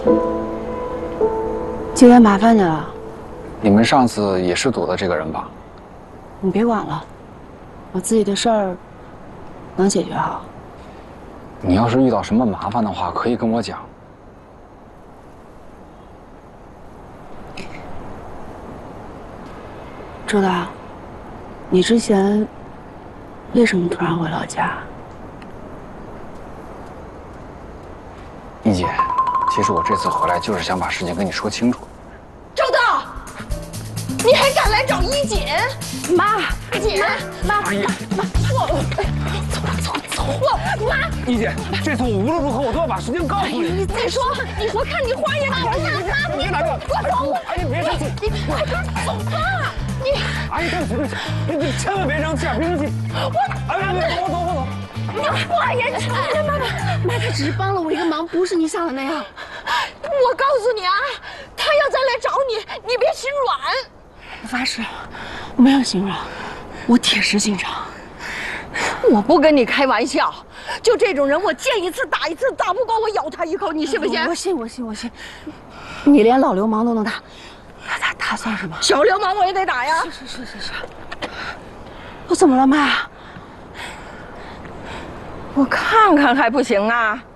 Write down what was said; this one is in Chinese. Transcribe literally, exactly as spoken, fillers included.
今天麻烦你了。 你们上次也是堵的这个人吧？ 你别管了，我自己的事儿能解决好。 你要是遇到什么麻烦的话，可以跟我讲。 周导，你之前为什么突然回老家？ 一姐，其实我这次回来就是想把事情跟你说清楚。 周道，你还敢来找一姐？妈，姐，妈， 阿姨， 妈，错了，走了，走了，走了，妈。 一姐，这次我无论如何我都要把事情告诉你。 你再说，你我看你花言巧语，妈， 你别打断， 我走。 阿姨别生气， 你快点走吧，你。 阿姨对不起对不起，你你千万别生气啊，别生气。我，哎呀，我走我走。 你花言巧语，妈妈，妈，他只是帮了我一个忙，不是你想的那样。我告诉你啊，他要再来找你，你别心软。 我发誓，我没有心软，我铁石心肠。 我不跟你开玩笑，就这种人，我见一次打一次，打不过我咬他一口，你信不信？ 我信，我信，我信。你连老流氓都能打，他他他算什么？ 小流氓我也得打呀！ 是是是是是。我怎么了，妈？ 我看看还不行啊？